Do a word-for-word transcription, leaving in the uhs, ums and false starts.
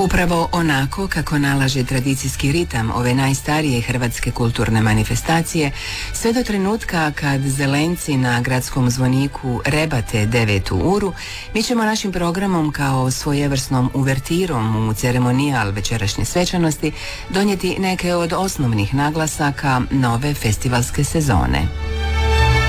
Upravo onako kako nalaže tradicijski ritam ove najstarije hrvatske kulturne manifestacije, sve do trenutka kad zelenci na gradskom zvoniku rebate devetu uru, mi ćemo našim programom kao svojevrsnom uvertirom u ceremonijal večerašnje svečanosti donijeti neke od osnovnih naglasaka nove festivalske sezone.